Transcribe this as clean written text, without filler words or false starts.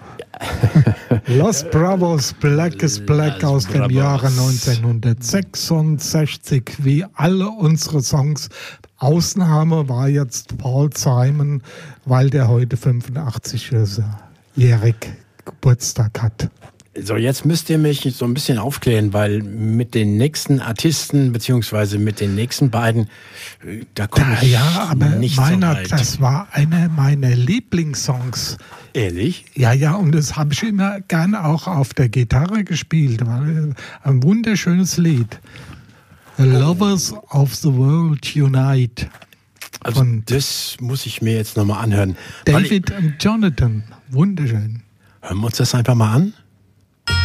Los Bravos, Black is Black aus dem Jahre 1966, wie alle unsere Songs. Ausnahme war jetzt Paul Simon, weil der heute 85-jährig Geburtstag hat. So, jetzt müsst ihr mich so ein bisschen aufklären, weil mit den nächsten Artisten, beziehungsweise mit den nächsten beiden, da komme ich nicht so weit. Das war einer meiner Lieblingssongs. Ehrlich? Ja, und das habe ich immer gerne auch auf der Gitarre gespielt. War ein wunderschönes Lied. The Lovers of the World Unite. Also das muss ich mir jetzt nochmal anhören. David und Jonathan, wunderschön. Hören wir uns das einfach mal an?